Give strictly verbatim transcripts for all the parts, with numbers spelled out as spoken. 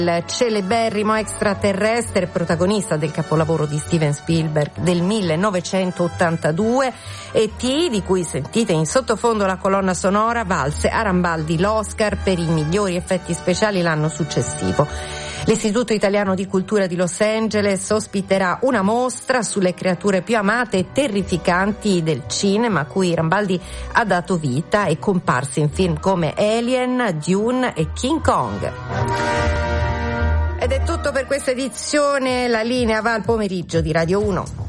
Il celeberrimo extraterrestre, protagonista del capolavoro di Steven Spielberg del millenovecentottantadue, E T, di cui sentite in sottofondo la colonna sonora, valse a Rambaldi l'Oscar per i migliori effetti speciali l'anno successivo. L'Istituto Italiano di Cultura di Los Angeles ospiterà una mostra sulle creature più amate e terrificanti del cinema, a cui Rambaldi ha dato vita e comparse in film come Alien, Dune e King Kong. Ed è tutto per questa edizione, la linea va al pomeriggio di Radio uno.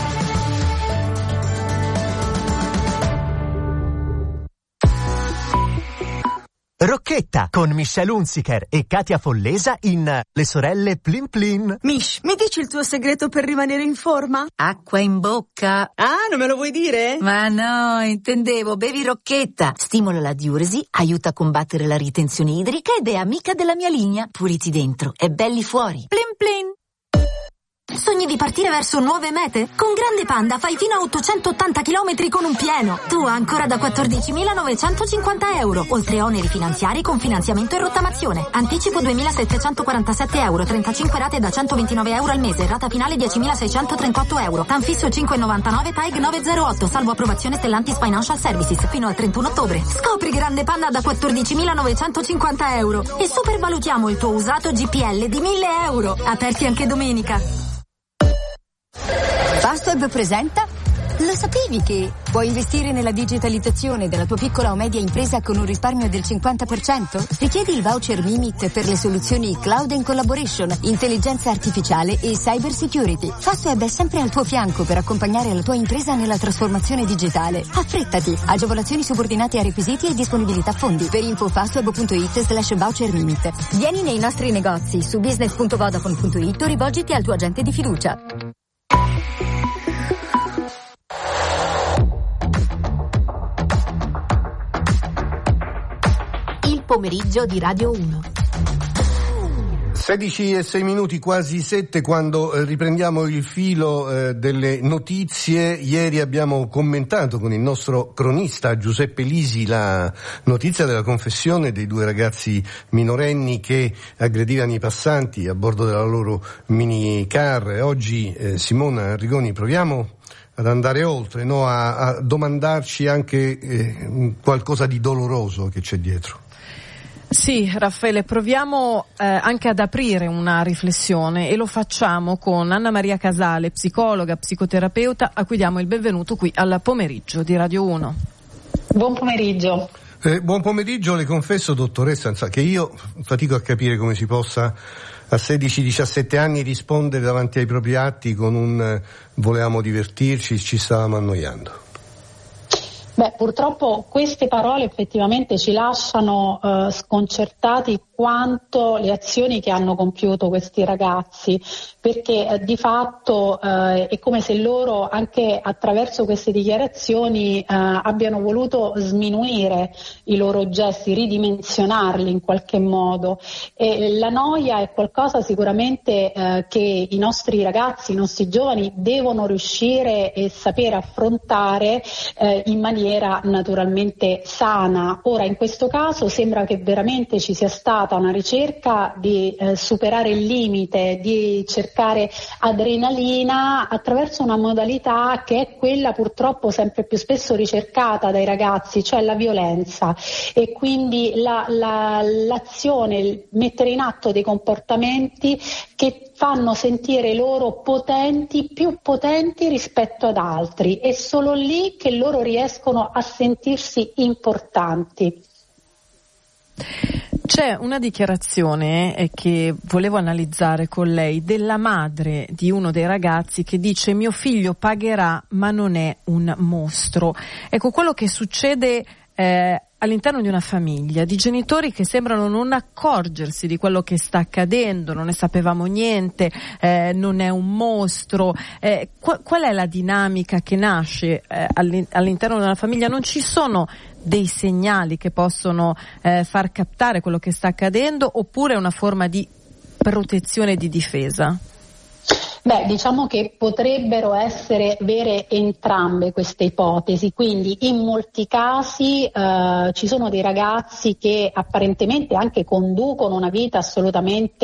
Rocchetta con Michelle Hunziker e Katia Follesa in Le sorelle Plin Plin. Mish, mi dici il tuo segreto per rimanere in forma? Acqua in bocca. Ah, non me lo vuoi dire? Ma no, intendevo, bevi Rocchetta. Stimola la diuresi, aiuta a combattere la ritenzione idrica ed è amica della mia linea. Puliti dentro e belli fuori. Plin Plin. Sogni di partire verso nuove mete? Con Grande Panda fai fino a ottocentottanta chilometri con un pieno. Tu ancora da quattordicimilanovecentocinquanta euro. Oltre oneri finanziari con finanziamento e rottamazione. Anticipo duemilasettecentoquarantasette euro. trentacinque rate da centoventinove euro al mese. Rata finale diecimilaseicentotrentotto euro. Tanfisso cinque virgola novantanove. T A E G nove zero otto. Salvo approvazione Stellantis Financial Services. Fino al trentuno ottobre. Scopri Grande Panda da quattordicimilanovecentocinquanta euro. E supervalutiamo il tuo usato G P L di mille euro. Aperti anche domenica. Fastweb presenta? Lo sapevi che puoi investire nella digitalizzazione della tua piccola o media impresa con un risparmio del cinquanta per cento? Richiedi il voucher Mimit per le soluzioni Cloud and Collaboration, intelligenza artificiale e cyber security. Fastweb è sempre al tuo fianco per accompagnare la tua impresa nella trasformazione digitale. Affrettati! Agevolazioni subordinate a requisiti e disponibilità fondi. Per info fastweb.it slash voucher Mimit. Vieni nei nostri negozi su business punto vodafone punto it o rivolgiti al tuo agente di fiducia. Pomeriggio di Radio uno. sedici e sei minuti, quasi sette, quando eh, riprendiamo il filo eh, delle notizie. Ieri abbiamo commentato con il nostro cronista Giuseppe Lisi la notizia della confessione dei due ragazzi minorenni che aggredivano i passanti a bordo della loro minicar. Oggi eh, Simona Arrigoni, proviamo ad andare oltre, no? a, a domandarci anche eh, qualcosa di doloroso che c'è dietro. Sì, Raffaele, proviamo eh, anche ad aprire una riflessione e lo facciamo con Anna Maria Casale, psicologa, psicoterapeuta, a cui diamo il benvenuto qui al pomeriggio di Radio uno. Buon pomeriggio. Eh, buon pomeriggio, le confesso, dottoressa, che io fatico a capire come si possa a sedici diciassette anni rispondere davanti ai propri atti con un eh, volevamo divertirci, ci stavamo annoiando. Beh, purtroppo queste parole effettivamente ci lasciano eh, sconcertati quanto le azioni che hanno compiuto questi ragazzi, perché eh, di fatto eh, è come se loro anche attraverso queste dichiarazioni eh, abbiano voluto sminuire i loro gesti, ridimensionarli in qualche modo. E la noia è qualcosa sicuramente eh, che i nostri ragazzi, i nostri giovani devono riuscire e sapere affrontare eh, in maniera naturalmente sana. Ora, in questo caso sembra che veramente ci sia stata una ricerca di eh, superare il limite, di cercare adrenalina attraverso una modalità che è quella purtroppo sempre più spesso ricercata dai ragazzi, cioè la violenza, e quindi la, la, l'azione, mettere in atto dei comportamenti che fanno sentire loro potenti, più potenti rispetto ad altri, e solo lì che loro riescono a sentirsi importanti. C'è una dichiarazione eh, che volevo analizzare con lei della madre di uno dei ragazzi che dice: mio figlio pagherà ma non è un mostro. Ecco, quello che succede eh, all'interno di una famiglia, di genitori che sembrano non accorgersi di quello che sta accadendo, non ne sapevamo niente, eh, non è un mostro. Eh, qu- qual è la dinamica che nasce eh, all'interno della famiglia? Non ci sono dei segnali che possono eh, far captare quello che sta accadendo, oppure è una forma di protezione e di difesa? Beh, diciamo che potrebbero essere vere entrambe queste ipotesi, quindi in molti casi eh, ci sono dei ragazzi che apparentemente anche conducono una vita assolutamente